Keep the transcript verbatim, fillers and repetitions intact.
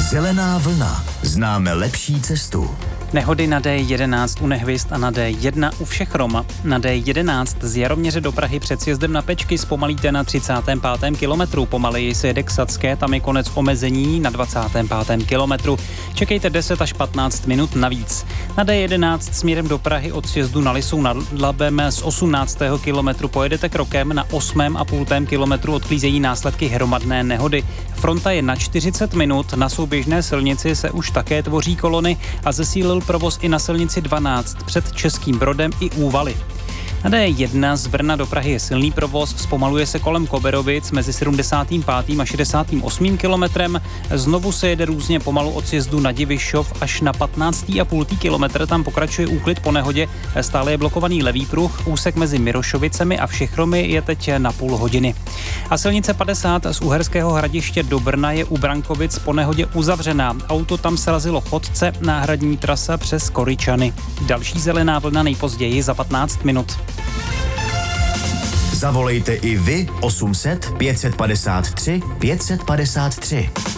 Zelená vlna. Známe lepší cestu. Nehody na D jedenáct u Nehvězd a na D jedna u Všechrom. Na D jedenáct z Jaroměře do Prahy před sjezdem na Pečky zpomalíte na třicátém pátém kilometru. Pomaleji se jede k Sadské, tam je konec omezení na dvacátém pátém kilometru. Čekejte deset až patnáct minut navíc. Na D jedenáct směrem do Prahy od sjezdu na Lisou nad Labem z osmnáctého kilometru pojedete krokem, na osmém a půltém kilometru odklízejí následky hromadné nehody. Fronta je na čtyřicet minut, na souběžné silnici se už také tvoří kolony a zesílil provoz i na silnici dvanáct před Českým Brodem i Úvaly. Na D jedna z Brna do Prahy je silný provoz, zpomaluje se kolem Koberovic mezi sedmdesátým pátým a šedesátým osmým kilometrem. Znovu se jede různě pomalu od sjezdu na Divišov až na patnáctý a půl kilometr, tam pokračuje úklid po nehodě, stále je blokovaný levý pruh, úsek mezi Mirošovicemi a Všechromy je teď na půl hodiny. A silnice padesát z Uherského Hradiště do Brna je u Brankovic po nehodě uzavřená. Auto tam srazilo chodce, náhradní trasa přes Koryčany. Další zelená vlna nejpozději za patnáct minut. Zavolejte i vy osm set pět set padesát tři pět set padesát tři.